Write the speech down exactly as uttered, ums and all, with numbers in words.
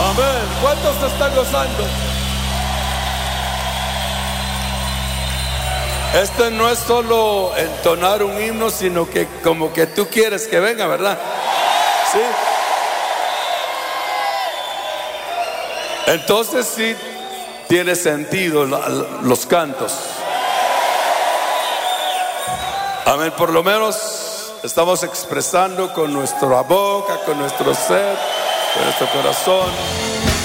Amén. ¿Cuántos se están gozando? Este no es solo entonar un himno, sino que como que tú quieres que venga, ¿verdad? Sí. Entonces sí tiene sentido los cantos. Amén. Por lo menos estamos expresando con nuestra boca, con nuestro ser, con nuestro corazón.